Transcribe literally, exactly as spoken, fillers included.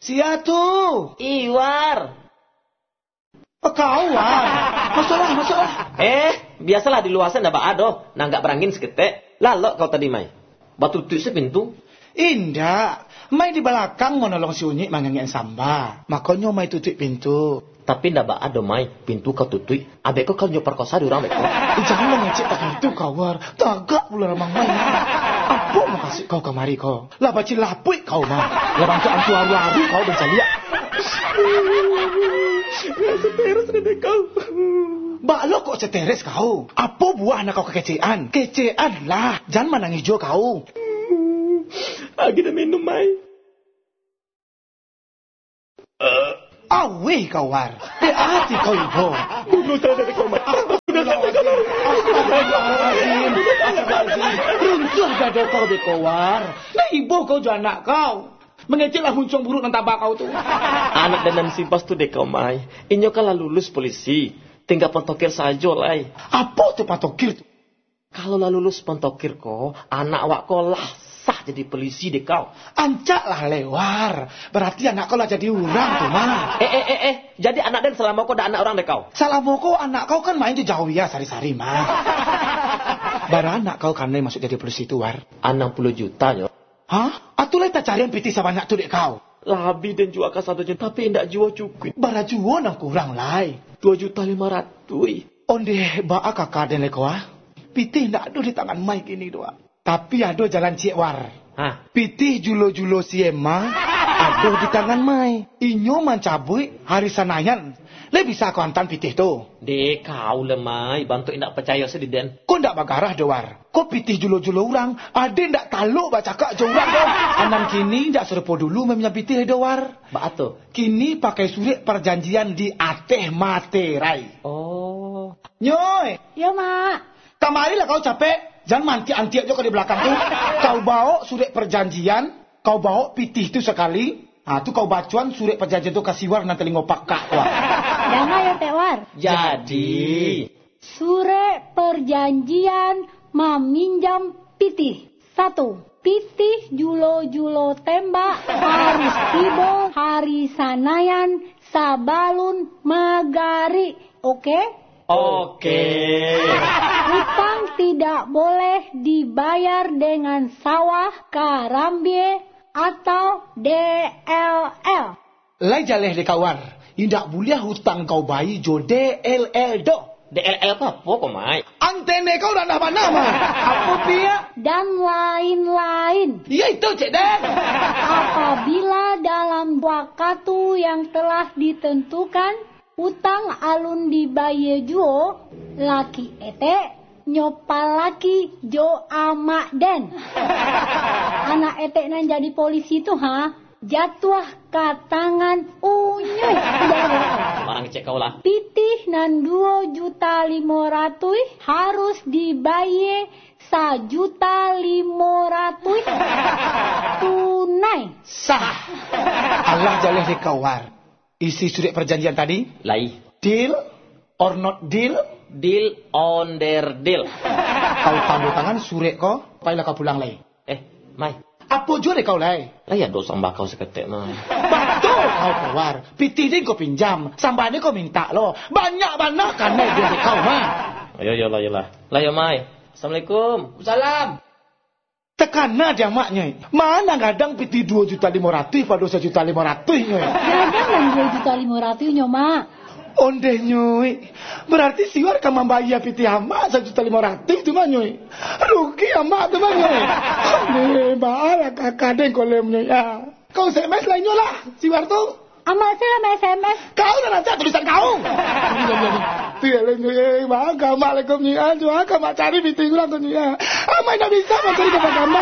Siatu. Iwar. Oh, kau, War. Masalah, masalah. Eh, biasalah di luar sana ndak ada, nah nggak berangin seketek. Lalok kau tadi mai. Batu tutup sepintu. Indah. Mai di belakang mau nolong si Unyik mangangin samba. Makanya mai tutup pintu. Tapi ndak ba ada mai, pintu kau tutup. Abek kau kau perkosa di orang beko. Eh, jangan mengecek tak itu kau, War. Tagak pula ramang mai. Apa mau kasih kau kemari kau? Lah baci lapui kau mah. Lah bantu antu hari-hari kau dan saya. Seteres deh kau. Balok kok seteres kau. Apa buah anak kau kekecean? Kecean lah. Jangan manang hijau kau. Lagi dah minum mai. Uh. Awih kau, War. Hati kau ibu. Bunuh saya dari kau mai. Bunuh saya dari kau. Astagfirullahaladzim. Astagfirullahaladzim. Runtuh dada kau deh kau, War. Nah ibu kau juga anak kau. Mengecillah huncung buruk dan tabak kau tu. Anak dan simpas tu dek kau mai. Inyo kalah lulus polisi. Tinggal pentokir saja lai. Apa tu pentokir tu? Kalau lah lulus pentokir kau, anak wak kau lah sah jadi polisi dek kau. Ancak lah lewar. Berarti anak kau lah jadi orang tu mah. Eh eh eh eh. Jadi anak dan selama kau dah anak orang dek kau. Selama kau anak kau kan main di jauh ya sari-sari mah. Bara anak kau kan masuk jadi polisi tu, War. enam puluh juta yo. Hah? Atulah tak cari yang piti sebanyak tu dek kau. Labi dan jual ke satu juta, tapi tidak jual cukup. Bara jual nak kurang lai. Dua juta lima ratus. Onde baa kakak dan leko ah. Piti tidak ada di tangan mai kini doa. Tapi ada jalan cik War. Hah? Piti julo-julo si Emma ada di tangan mai. Inyo mencabui hari sanayan. Le bisa kau hantar pitih tu. Dek kau lemai, bantu indak percaya sediden. Kau ndak bagarah doar. Kau pitih julo-julo orang, ada ndak taluk baca kak jorang kau. Anan kini ndak serupa dulu memang pitih doar. Ba tu. Kini pakai surat perjanjian di ateh materai. Oh. Nyoy. Ya, Mak. Kamarilah kau capek. Jangan manti-anti aja kau di belakang tu. Kau bawa surat perjanjian, kau bawa pitih tu sekali. Ah, tu kau bacuan surat perjanjian tu kasih War nanti ngopak kak War. Jangan ya, Teh War. Jadi. Surat perjanjian meminjam pitih. Satu. Pitih julo-julo tembak harus tiba hari sanayan sabalun magari. Oke? Oke. Hutang tidak boleh dibayar dengan sawah karambie atau D L L. Lai jaleh de kawar. Indak boleh hutang kau bayi jo D L L do. D L L apa apa kau mai? Antene kau dah nama nama. Apa pia? Dan lain-lain. Ya itu cik deh. Apabila dalam waktu yang telah ditentukan hutang alun dibayar juo, laki ete nyopal laki jo amak den. Anak etek nan jadi polisi tu ha, jatuh ke tangan Unyuy. Orang cek kau lah. Pitih nan dua juta lima ratus harus dibayar sajuta lima ratus tunai. Sah. Allah jaleh de kawar. Isi surat perjanjian tadi? Lai. Deal or not deal? Deal on their deal. Kau tanda tangan surat kau, payahlah kau pulang lai. Eh, mai. Apa jua deh kau lai? Lai ada sambah kau seketek mai. Betul kau keluar. Pitih ni kau pinjam, sambal ni kau minta lo. Banyak-banyak kan lai dia kau mah. Ayo, ayo lah, ayo lah. Lah ya mai. Assalamualaikum. Salam. Tekana dia maknya. Mana kadang pitih dua juta lima ratus pada satu juta lima ratus nyoy. Kadang dan dua juta lima ratus nyo, Mak. Onde nyoy. Berarti siwar kan membayar piti amak satu juta lima ratus tu mah nyoy. Rugi amak tu mah nyoy. Onde baala kakak deng kolem nyoy. Ya. Kau S M S lainnya lah siwar tu. Amak saya S M S. Kau dah nanti tulisan kau. Tiada nyoy. Mak kamu alaikum nyoy. Ajo kamu cari piti kurang tu nyoy. Amak nak bisa mencari kepada kamu.